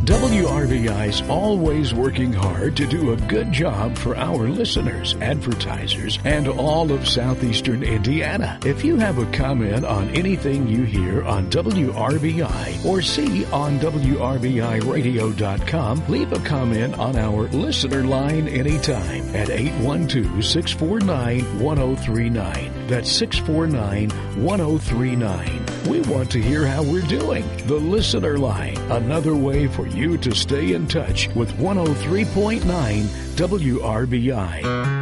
WRBI's always working hard to do a good job for our listeners, advertisers, and all of southeastern Indiana. If you have a comment on anything you hear on WRBI or see on WRBIRadio.com, leave a comment on our listener line anytime at 812-649-1039. That's 649-1039. We want to hear how we're doing. The listener line, another way for you to stay in touch with 103.9 WRBI.